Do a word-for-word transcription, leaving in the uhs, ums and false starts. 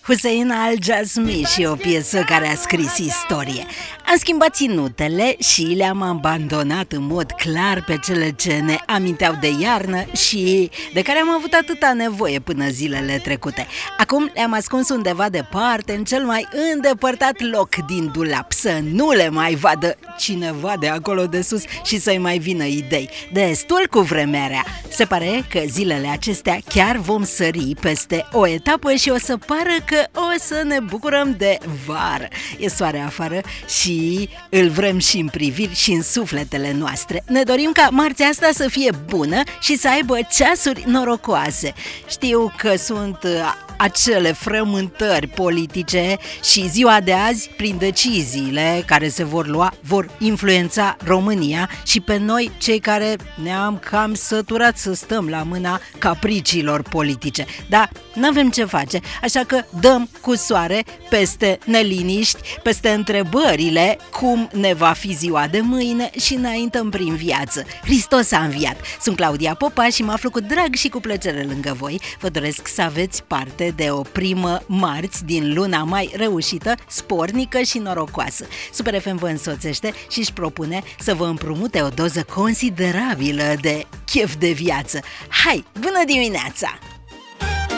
Hussein Al-Jazmi și o piesă care a scris istorie. Am schimbat ținutele și le-am abandonat în mod clar pe cele ce ne aminteau de iarnă și de care am avut atâta nevoie până zilele trecute. Acum le-am ascuns undeva departe, în cel mai îndepărtat loc din dulap, să nu le mai vadă cineva de acolo de sus și să-i mai vină idei. Destul cu vremea rea. Se pare că zilele acestea chiar vom sări peste o etapă și o să pară că o să ne bucurăm de vară. E soare afară și îl vrem și în priviri și în sufletele noastre. Ne dorim ca marțea asta să fie bună și să aibă ceasuri norocoase. Știu că sunt acele frământări politice și ziua de azi, prin deciziile care se vor lua, vor influența România și pe noi, cei care ne-am cam săturat să stăm la mâna capriciilor politice. Dar n-avem ce face, așa că dăm cu soare peste neliniști, peste întrebările cum ne va fi ziua de mâine și înaintăm prin viață. Hristos a înviat! Sunt Claudia Popa și mă aflu cu drag și cu plăcere lângă voi. Vă doresc să aveți parte de o primă marți din luna mai reușită, spornică și norocoasă. Super F M vă însoțește și își propune să vă împrumute o doză considerabilă de chef de viață. Hai, bună dimineața!